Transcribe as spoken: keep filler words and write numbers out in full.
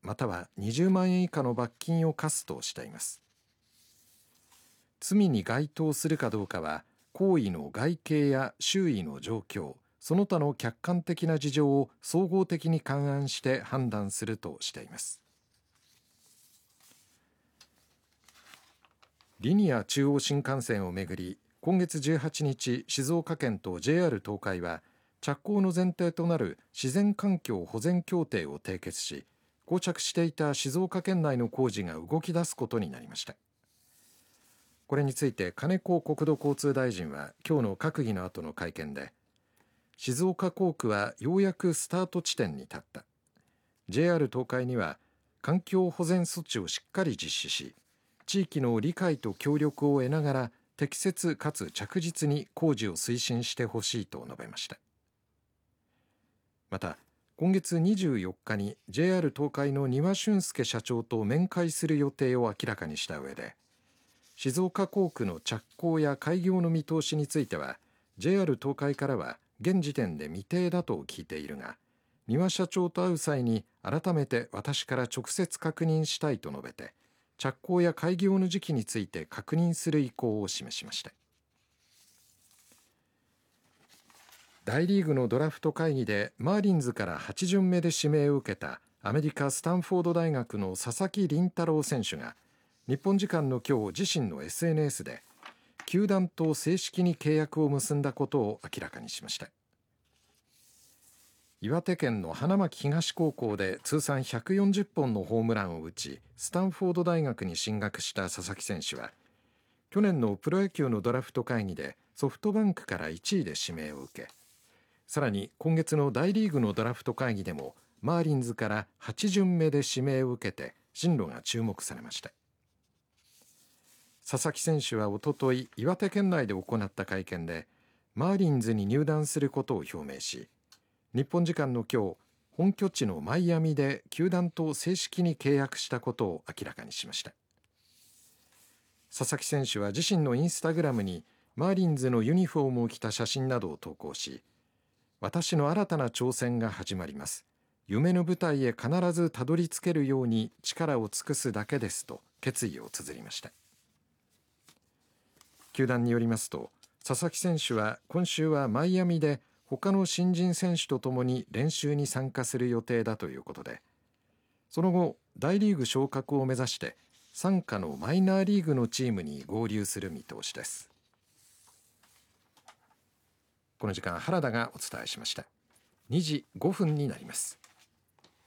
またはにじゅうまんえん以下の罰金を科すとしています。罪に該当するかどうかは行為の外形や周囲の状況、その他の客観的な事情を総合的に勘案して判断するとしています。リニア中央新幹線をめぐり、今月じゅうはちにち静岡県と ジェイアール 東海は着工の前提となる自然環境保全協定を締結し、膠着していた静岡県内の工事が動き出すことになりました。これについて金子国土交通大臣は今日の閣議の後の会見で、静岡工区はようやくスタート地点に立った。ジェイアール 東海には環境保全措置をしっかり実施し、地域の理解と協力を得ながら適切かつ着実に工事を推進してほしいと述べました。また、今月にじゅうよっかに ジェイアール 東海の丹羽俊介社長と面会する予定を明らかにした上で、静岡工区の着工や開業の見通しについては ジェイアール 東海からは現時点で未定だと聞いているが、丹羽社長と会う際に改めて私から直接確認したいと述べて、着工や開業の時期について確認する意向を示しました。大リーグのドラフト会議でマーリンズからはち巡目で指名を受けたアメリカスタンフォード大学の佐々木麟太郎選手が日本時間の今日自身の エスエヌエス で球団と正式に契約を結んだことを明らかにしました。岩手県の花巻東高校で通算ひゃくよんじゅっぽんのホームランを打ちスタンフォード大学に進学した佐々木選手は去年のプロ野球のドラフト会議でソフトバンクからいちいで指名を受け、さらに今月の大リーグのドラフト会議でもマーリンズからはち巡目で指名を受けて進路が注目されました。佐々木選手はおととい岩手県内で行った会見でマーリンズに入団することを表明し、日本時間の今日本拠地のマイアミで球団と正式に契約したことを明らかにしました。佐々木選手は自身のインスタグラムにマーリンズのユニフォームを着た写真などを投稿し、私の新たな挑戦が始まります。夢の舞台へ必ずたどり着けるように力を尽くすだけですと決意を綴りました。球団によりますと、佐々木選手は今週はマイアミで他の新人選手とともに練習に参加する予定だということで、その後大リーグ昇格を目指して傘下のマイナーリーグのチームに合流する見通しです。この時間原田がお伝えしました。にじごふんになります。